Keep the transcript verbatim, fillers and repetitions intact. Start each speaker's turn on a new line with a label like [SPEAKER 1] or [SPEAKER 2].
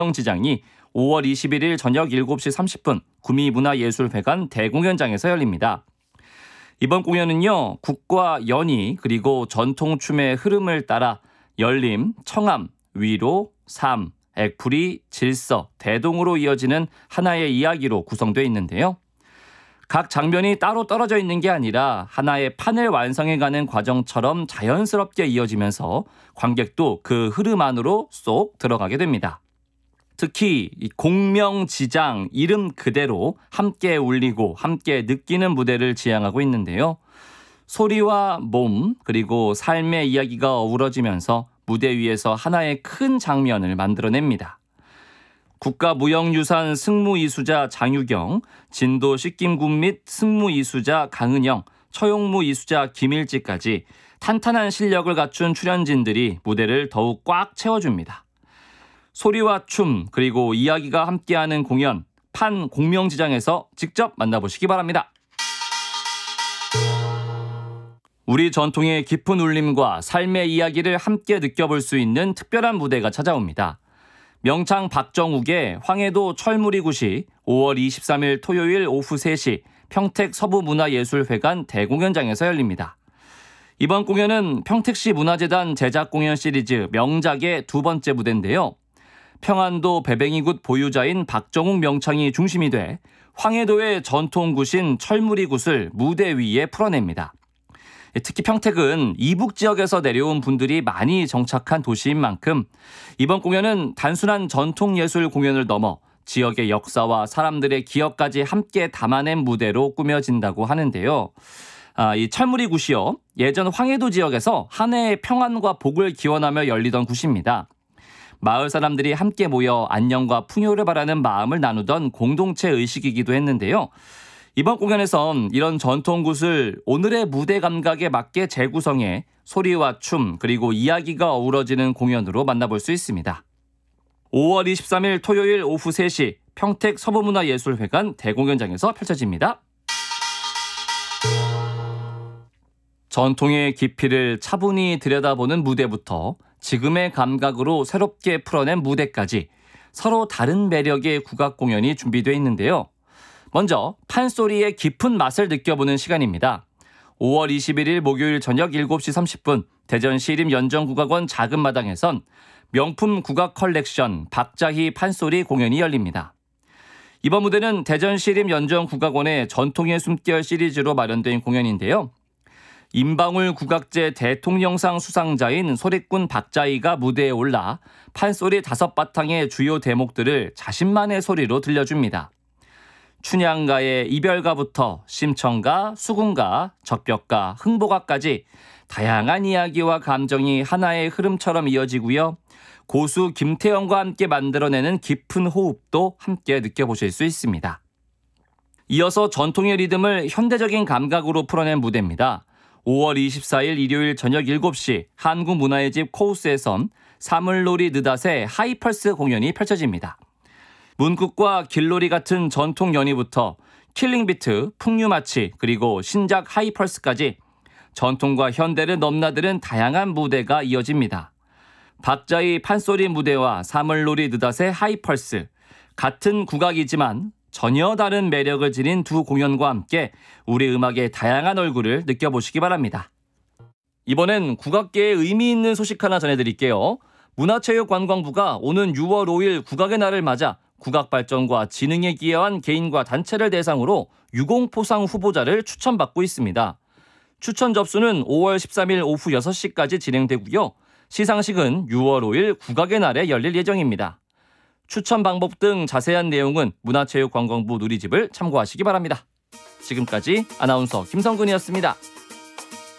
[SPEAKER 1] 지장이 오월 이십일일 저녁 일곱 시 삼십 분 구미문화예술회관 대공연장에서 열립니다. 이번 공연은요, 국과 연희 그리고 전통춤의 흐름을 따라 열림, 청암, 위로, 삶, 액풀이, 질서, 대동으로 이어지는 하나의 이야기로 구성되어 있는데요. 각 장면이 따로 떨어져 있는 게 아니라 하나의 판을 완성해가는 과정처럼 자연스럽게 이어지면서 관객도 그 흐름 안으로 쏙 들어가게 됩니다. 특히 공명지장 이름 그대로 함께 울리고 함께 느끼는 무대를 지향하고 있는데요. 소리와 몸 그리고 삶의 이야기가 어우러지면서 무대 위에서 하나의 큰 장면을 만들어냅니다. 국가무형유산 승무이수자 장유경, 진도 식김군 및 승무이수자 강은영, 처용무이수자 김일지까지 탄탄한 실력을 갖춘 출연진들이 무대를 더욱 꽉 채워줍니다. 소리와 춤 그리고 이야기가 함께하는 공연 판 공명지장에서 직접 만나보시기 바랍니다. 우리 전통의 깊은 울림과 삶의 이야기를 함께 느껴볼 수 있는 특별한 무대가 찾아옵니다. 명창 박정욱의 황해도 철무리굿이 오월 이십삼일 토요일 오후 세 시 평택 서부문화예술회관 대공연장에서 열립니다. 이번 공연은 평택시 문화재단 제작 공연 시리즈 명작의 두 번째 무대인데요. 평안도 배뱅이굿 보유자인 박정욱 명창이 중심이 돼 황해도의 전통굿인 철무리굿을 무대 위에 풀어냅니다. 특히 평택은 이북 지역에서 내려온 분들이 많이 정착한 도시인 만큼 이번 공연은 단순한 전통예술 공연을 넘어 지역의 역사와 사람들의 기억까지 함께 담아낸 무대로 꾸며진다고 하는데요. 아, 이 철무리굿이요, 예전 황해도 지역에서 한 해의 평안과 복을 기원하며 열리던 굿입니다. 마을 사람들이 함께 모여 안녕과 풍요를 바라는 마음을 나누던 공동체 의식이기도 했는데요. 이번 공연에선 이런 전통굿을 오늘의 무대 감각에 맞게 재구성해 소리와 춤 그리고 이야기가 어우러지는 공연으로 만나볼 수 있습니다. 오월 이십삼일 토요일 오후 세 시 평택 서부문화예술회관 대공연장에서 펼쳐집니다. 전통의 깊이를 차분히 들여다보는 무대부터 지금의 감각으로 새롭게 풀어낸 무대까지 서로 다른 매력의 국악 공연이 준비되어 있는데요. 먼저 판소리의 깊은 맛을 느껴보는 시간입니다. 오월 이십일일 목요일 저녁 일곱 시 삼십 분 대전시립연정국악원 작은마당에선 명품 국악 컬렉션 박자희 판소리 공연이 열립니다. 이번 무대는 대전시립연정국악원의 전통의 숨결 시리즈로 마련된 공연인데요. 임방울 국악제 대통령상 수상자인 소리꾼 박자희가 무대에 올라 판소리 다섯 바탕의 주요 대목들을 자신만의 소리로 들려줍니다. 춘향가의 이별가부터 심청가, 수궁가, 적벽가, 흥보가까지 다양한 이야기와 감정이 하나의 흐름처럼 이어지고요. 고수 김태영과 함께 만들어내는 깊은 호흡도 함께 느껴보실 수 있습니다. 이어서 전통의 리듬을 현대적인 감각으로 풀어낸 무대입니다. 오월 이십사일 일요일 저녁 일곱 시 한국문화의 집 코우스에선 사물놀이 느닷의 하이펄스 공연이 펼쳐집니다. 문국과 길놀이 같은 전통 연희부터 킬링비트, 풍류마치 그리고 신작 하이펄스까지 전통과 현대를 넘나드는 다양한 무대가 이어집니다. 박자희 판소리 무대와 사물놀이 느닷의 하이펄스, 같은 국악이지만 전혀 다른 매력을 지닌 두 공연과 함께 우리 음악의 다양한 얼굴을 느껴보시기 바랍니다. 이번엔 국악계에 의미 있는 소식 하나 전해드릴게요. 문화체육관광부가 오는 유월 오일 국악의 날을 맞아 국악 발전과 진흥에 기여한 개인과 단체를 대상으로 유공포상 후보자를 추천받고 있습니다. 추천 접수는 오월 십삼일 오후 여섯 시까지 진행되고요. 시상식은 유월 오일 국악의 날에 열릴 예정입니다. 추천 방법 등 자세한 내용은 문화체육관광부 누리집을 참고하시기 바랍니다. 지금까지 아나운서 김성근이었습니다.